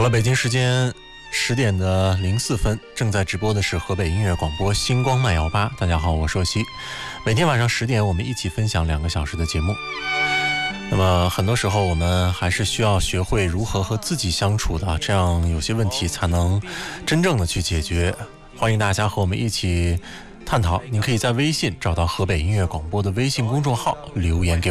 好了，北京时间10点的04分，正在直播的是河北音乐广播星光慢摇吧。大家好，我是硕熙。每天晚上10点，我们一起分享2个小时的节目。那么很多时候我们还是需要学会如何和自己相处的，这样有些问题才能真正的去解决。欢迎大家和我们一起探讨，您可以在微信找到河北音乐广播的微信公众号留言给